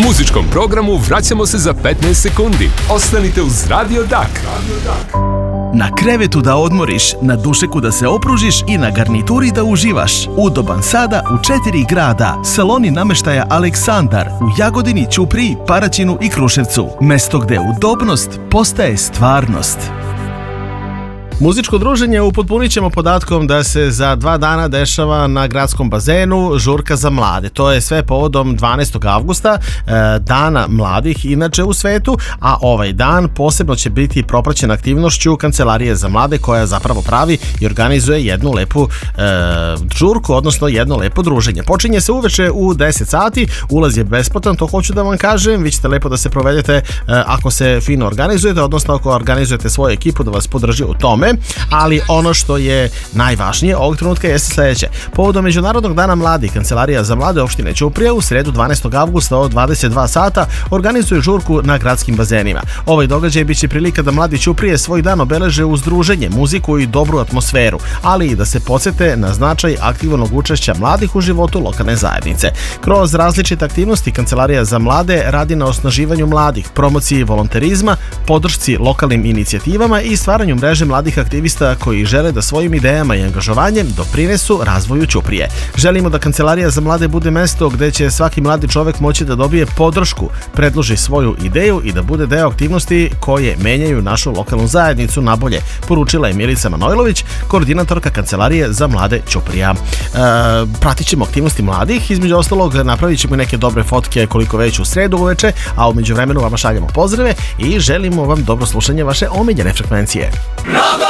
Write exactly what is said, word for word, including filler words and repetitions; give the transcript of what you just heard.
muzičkom programu vraćamo se za petnaest sekundi. Ostanite uz Radio Dak. Na krevetu da odmoriš, na dušeku da se opružiš i na garnituri da uživaš. Udoban sada u četiri grada. Saloni nameštaja Aleksandar u Jagodini, Ćupriji, Paraćinu i Kruševcu. Mesto gde udobnost postaje stvarnost. Muzičko druženje upotpunit ćemo podatkom da se za dva dana dešava na gradskom bazenu žurka za mlade. To je sve povodom dvanaestog avgusta, dana mladih inače u svetu, a ovaj dan posebno će biti propraćen aktivnošću Kancelarije za mlade, koja zapravo pravi i organizuje jednu lepu e, žurku, odnosno jedno lepo druženje. Počinje se uveče u deset sati, ulaz je besplatan, to hoću da vam kažem, vi ćete lepo da se provedete e, ako se fino organizujete, odnosno ako organizujete svoju ekipu da vas podrži u tome. Ali ono što je najvažnije ovog trenutka jeste sledeće. Povodom Međunarodnog dana mladih, Kancelarija za mlade opštine Ćuprija u sredu dvanaestog avgusta od dvadeset dva sata organizuje žurku na gradskim bazenima. Ovaj događaj biće prilika da mladi Ćuprije svoj dan obeleže uz druženje, muziku i dobru atmosferu, ali i da se podsete na značaj aktivnog učešća mladih u životu lokalne zajednice. Kroz različite aktivnosti Kancelarija za mlade radi na osnaživanju mladih, promociji volonterizma, podršci lokalnim inicijativama i stvaranju mreže mladih aktivista koji žele da svojim idejama i angažovanjem doprinesu razvoju Ćuprije. Želimo da Kancelarija za mlade bude mesto gde će svaki mladi čovek moći da dobije podršku, predloži svoju ideju i da bude deo aktivnosti koje menjaju našu lokalnu zajednicu na bolje, poručila je Milica Manojlović, koordinatorka Kancelarije za mlade Ćuprija. E, pratit ćemo aktivnosti mladih, između ostalog napravit ćemo neke dobre fotke koliko već u sredu uveče, a umeđu vremenu vama šaljamo pozdrave i želimo vam dobro slušanje vaše omiljene frekvencije.